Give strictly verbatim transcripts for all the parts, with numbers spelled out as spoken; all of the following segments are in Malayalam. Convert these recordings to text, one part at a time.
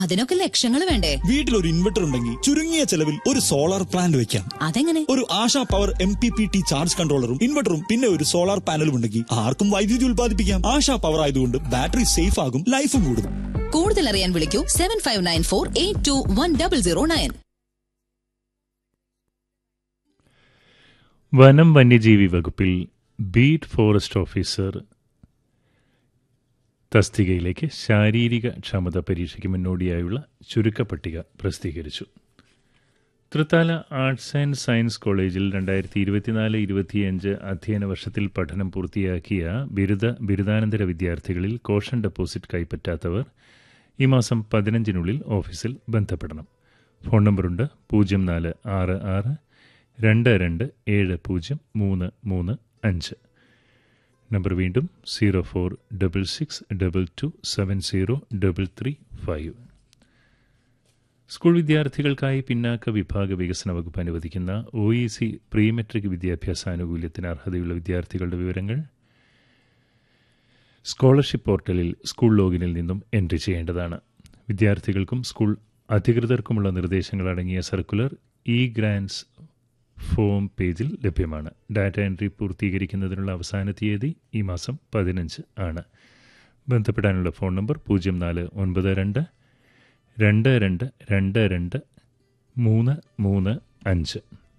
അതിനൊക്കെ ലക്ഷങ്ങൾ വേണ്ടേ? വീട്ടിൽ ഒരു ഇൻവെർട്ടർ ഉണ്ടെങ്കിൽ ചുരുങ്ങിയ ചെലവിൽ ഒരു സോളാർ പ്ലാന്റ് വെക്കാം. അതെങ്ങനെ? ഒരു ASHA power M P P T charge കൺട്രോളറും ഇൻവെർട്ടറും പിന്നെ ഒരു സോളാർ പാനലും ഉണ്ടെങ്കിൽ ആർക്കും വൈദ്യുതി ഉൽപ്പാദിപ്പിക്കാം. ആശാ പവർ ആയതുകൊണ്ട് ബാറ്ററി സേഫ് ആകും, ലൈഫും കൂടും. കൂടുതൽ അറിയാൻ വിളിക്കൂ seven five nine four eight to one double zero nine. വനം വന്യജീവി വകുപ്പിൽ ബീറ്റ് ഫോറസ്റ്റ് ഓഫീസർ തസ്തികയിലേക്ക് ശാരീരിക ക്ഷമത പരീക്ഷയ്ക്ക് മുന്നോടിയായുള്ള ചുരുക്കപ്പട്ടിക പ്രസിദ്ധീകരിച്ചു. തൃത്താല ആർട്സ് ആൻഡ് സയൻസ് കോളേജിൽ രണ്ടായിരത്തി ഇരുപത്തിനാല് ഇരുപത്തിയഞ്ച് അധ്യയന വർഷത്തിൽ പഠനം പൂർത്തിയാക്കിയ ബിരുദ ബിരുദാനന്തര വിദ്യാർത്ഥികളിൽ കോഷൻ ഡെപ്പോസിറ്റ് കൈപ്പറ്റാത്തവർ ഈ മാസം പതിനഞ്ചിനുള്ളിൽ ഓഫീസിൽ ബന്ധപ്പെടണം. ഫോൺ നമ്പറുണ്ട് പൂജ്യം നാല് ആറ് ആറ് രണ്ട് രണ്ട് ഏഴ് പൂജ്യം മൂന്ന് മൂന്ന് അഞ്ച്. നമ്പർ വീണ്ടും zero four double six double two seven zero double three five. School വിദ്യാർത്ഥികൾക്കായി പിന്നാക്ക വിഭാഗ വികസന വകുപ്പ് അനുവദിക്കുന്ന O E C pre metric വിദ്യാഭ്യാസ ആനുകൂല്യത്തിന് അർഹതയുള്ള വിദ്യാർത്ഥികളുടെ വിവരങ്ങൾ സ്കോളർഷിപ്പ് പോർട്ടലിൽ സ്കൂൾ ലോഗിനിൽ നിന്നും എൻട്രി ചെയ്യേണ്ടതാണ്. വിദ്യാർത്ഥികൾക്കും സ്കൂൾ അധികൃതർക്കുമുള്ള നിർദ്ദേശങ്ങൾ അടങ്ങിയ സർക്കുലർ ഇ ഗ്രാൻസ് ഫോം പേജിൽ ലഭ്യമാണ്. ഡാറ്റ എൻട്രി പൂർത്തീകരിക്കുന്നതിനുള്ള അവസാന തീയതി ഈ മാസം പതിനഞ്ച് ആണ്. ബന്ധപ്പെടാനുള്ള ഫോൺ നമ്പർ പൂജ്യം നാല് ഒൻപത് രണ്ട് രണ്ട് രണ്ട് രണ്ട് രണ്ട് മൂന്ന് മൂന്ന് അഞ്ച്.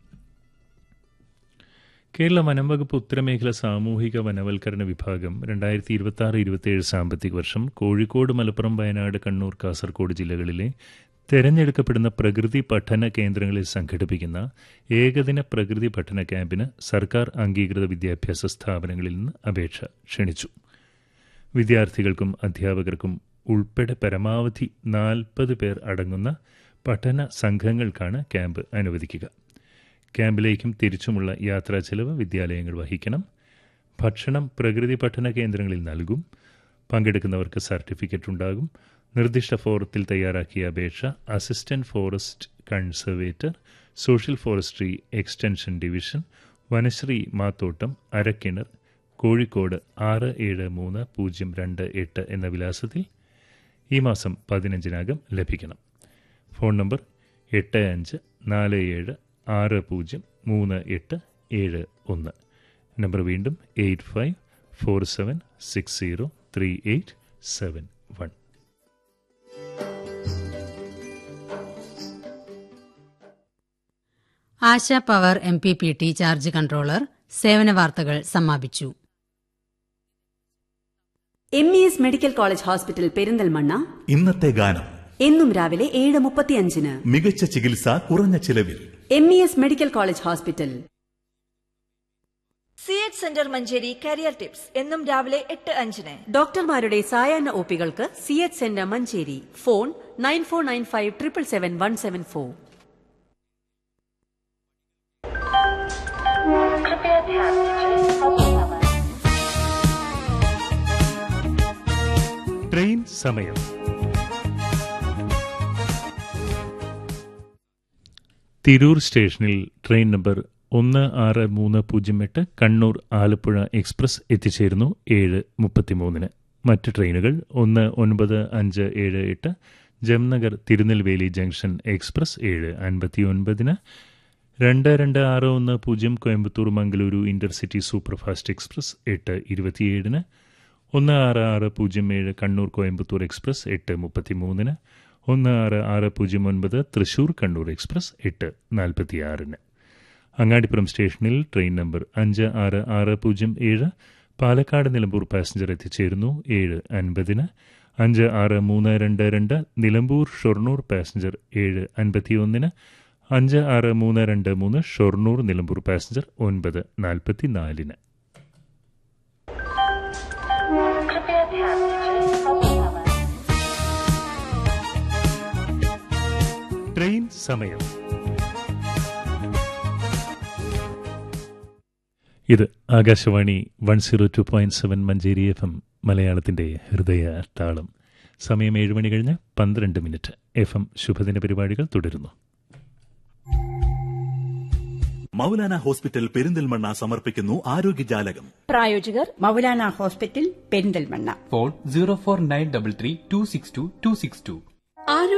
കേരള വനം വകുപ്പ് ഉത്തരമേഖല സാമൂഹിക വനവൽക്കരണ വിഭാഗം രണ്ടായിരത്തി ഇരുപത്തി ആറ് ഇരുപത്തിയേഴ് സാമ്പത്തിക വർഷം കോഴിക്കോട്, മലപ്പുറം, വയനാട്, കണ്ണൂർ, കാസർഗോഡ് ജില്ലകളിലെ തെരഞ്ഞെടുക്കപ്പെടുന്ന പ്രകൃതി പഠന കേന്ദ്രങ്ങളിൽ സംഘടിപ്പിക്കുന്ന ഏകദിന പ്രകൃതി പഠന ക്യാമ്പിന് സർക്കാർ അംഗീകൃത വിദ്യാഭ്യാസ സ്ഥാപനങ്ങളിൽ നിന്ന് അപേക്ഷ ക്ഷണിച്ചു. വിദ്യാർത്ഥികൾക്കും അധ്യാപകർക്കും ഉൾപ്പെടെ പരമാവധി നാൽപ്പത് പേർ അടങ്ങുന്ന പഠന സംഘങ്ങൾക്കാണ് ക്യാമ്പ് അനുവദിക്കുക. ക്യാമ്പിലേക്കും തിരിച്ചുമുള്ള യാത്രാ ചെലവ് വിദ്യാലയങ്ങൾ വഹിക്കണം. ഭക്ഷണം പ്രകൃതി പഠന കേന്ദ്രങ്ങളിൽ നൽകും. പങ്കെടുക്കുന്നവർക്ക് സർട്ടിഫിക്കറ്റ് ഉണ്ടാകും. നിർദ്ദിഷ്ട ഫോറത്തിൽ തയ്യാറാക്കിയ അപേക്ഷ assistant forest conservator, social forestry extension division, Vanasree Mathottam, Arakkinar, Kozhikode ആറ് ഏഴ് മൂന്ന് പൂജ്യം രണ്ട് എട്ട് എന്ന വിലാസത്തിൽ ഈ മാസം പതിനഞ്ചിനകം ലഭിക്കണം. ഫോൺ നമ്പർ എട്ട് അഞ്ച് നാല് ഏഴ് ആറ് പൂജ്യം മൂന്ന് എട്ട് ഏഴ് ഒന്ന്. നമ്പർ വീണ്ടും eight five four seven six zero three eight seven one. ASHA power M P P T charge controller സേവന വാർത്തകൾ സമാപിച്ചു. M E S medical college hospital Perinthalmanna ഇന്നത്തെ ഗാനം എന്നും രാവിലെ ഏഴ് മുപ്പത്തിയഞ്ചിന്. മികച്ച ചികിത്സ കുറഞ്ഞ ചിലവിൽ. M E S medical college hospital. C H centre Manjeri career tips എന്നും രാവിലെ എട്ട് അഞ്ചിന്. ഡോക്ടർമാരുടെ സായാഹ്ന ഒപികൾക്ക് C H centre Manjeri. Phone nine four nine five triple seven one seven four. Train സമയം. തിരൂർ സ്റ്റേഷനിൽ ട്രെയിൻ നമ്പർ ഒന്ന് ആറ് മൂന്ന് പൂജ്യം എട്ട് കണ്ണൂർ ആലപ്പുഴ എക്സ്പ്രസ് എത്തിച്ചേരുന്നു ഏഴ് മുപ്പത്തിമൂന്നിന്. മറ്റ് ട്രെയിനുകൾ ഒന്ന് ഒൻപത് അഞ്ച് ഏഴ് എട്ട് ജംനഗർ തിരുനെൽവേലി ജംഗ്ഷൻ എക്സ്പ്രസ് ഏഴ് അൻപത്തി ഒൻപതിന്, രണ്ട് രണ്ട് ആറ് ഒന്ന് പൂജ്യം Coimbatore Mangaluru intercity superfast express എട്ട് ഇരുപത്തിയേഴിന്, ഒന്ന് ആറ് ആറ് പൂജ്യം ഏഴ് കണ്ണൂർ കോയമ്പത്തൂർ എക്സ്പ്രസ് എട്ട് മുപ്പത്തിമൂന്നിന്, ഒന്ന് ആറ് ആറ് പൂജ്യം ഒൻപത് തൃശൂർ കണ്ണൂർ എക്സ്പ്രസ് എട്ട് നാൽപ്പത്തിയാറിന്. അങ്ങാടിപ്പുറം സ്റ്റേഷനിൽ ട്രെയിൻ നമ്പർ അഞ്ച് ആറ് ആറ് പൂജ്യം ഏഴ് പാലക്കാട് നിലമ്പൂർ പാസഞ്ചർ എത്തിച്ചേരുന്നു ഏഴ് അൻപതിന്, അഞ്ച് ആറ് മൂന്ന് രണ്ട് രണ്ട് നിലമ്പൂർ ഷൊർണൂർ പാസഞ്ചർ ഏഴ് അൻപത്തിയൊന്നിന്, അഞ്ച് ആറ് മൂന്ന് രണ്ട് മൂന്ന് ഷൊർണൂർ നിലമ്പൂർ പാസഞ്ചർ ഒൻപത് നാൽപ്പത്തിനാലിന്. ട്രെയിൻ സമയം. ഇത് Akashvani one zero two point seven Manjeri F M, മലയാളത്തിന്റെ ഹൃദയ താളം. സമയം ഏഴ് മണി കഴിഞ്ഞ് പന്ത്രണ്ട് മിനിറ്റ്. എഫ് എം ശുഭദിന പരിപാടികൾ തുടരുന്നു. മൗലാന ഹോസ്പിറ്റൽ പെരിന്തൽമണ്ണ സമർപ്പിക്കുന്നു ആരോഗ്യജാലകം. പ്രായോജകർ Maulana hospital Perinthalmanna. Phone zero four nine double three to six to to six to.